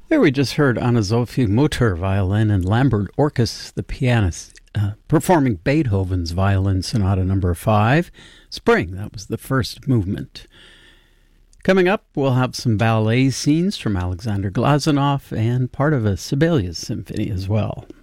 There we just heard Anna-Sophie Mutter, violin, and Lambert Orkus, the pianist, performing Beethoven's Violin Sonata No. 5, Spring. That was the first movement. Coming up, we'll have some ballet scenes from Alexander Glazunov and part of a Sibelius symphony as well.